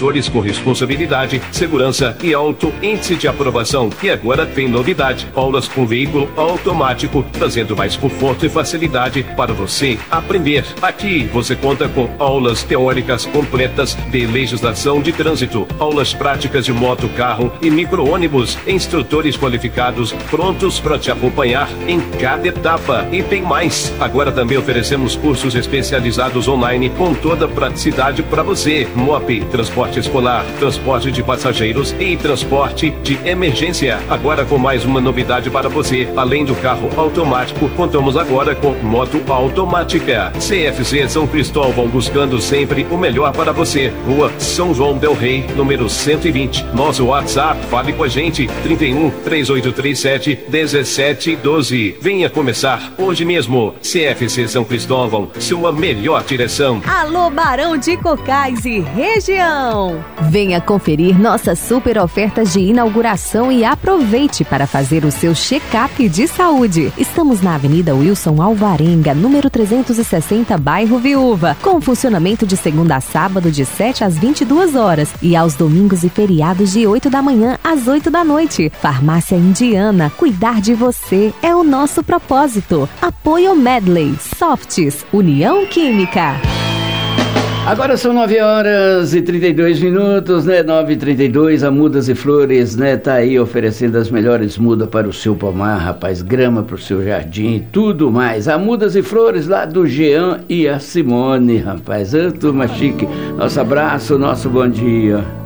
instrutores com responsabilidade, segurança e alto índice de aprovação. E agora tem novidade: aulas com veículo automático, trazendo mais conforto e facilidade para você aprender. Aqui você conta com aulas teóricas completas de legislação de trânsito, aulas práticas de moto, carro e micro-ônibus, instrutores qualificados prontos para te acompanhar em cada etapa. E tem mais: agora também oferecemos cursos especializados online com toda a praticidade para você. MOP, transporte escolar, transporte de passageiros e transporte de emergência. Agora com mais uma novidade para você: além do carro automático, contamos agora com moto automática. CFC São Cristóvão, buscando sempre o melhor para você. Rua São João del Rei, número 120. Nosso WhatsApp, fale com a gente: 31 3837 1712. Venha começar hoje mesmo. CFC São Cristóvão, sua melhor direção. Alô, Barão de Cocais e região! Venha conferir nossas super ofertas de inauguração e aproveite para fazer o seu check-up de saúde. Estamos na Avenida Wilson Alvarenga, número 360, bairro Viúva, com funcionamento de segunda a sábado de 7 às 22 horas e aos domingos e feriados de 8 da manhã às 8 da noite. Farmácia Indiana, cuidar de você é o nosso propósito. Apoio Medley, Softs, União Química. Agora são 9h32, né? 9h32, a Mudas e Flores, né? Tá aí oferecendo as melhores mudas para o seu pomar, rapaz, grama para o seu jardim e tudo mais. A Mudas e Flores lá do Jean e a Simone, rapaz. Turma chique. Nosso abraço, nosso bom dia.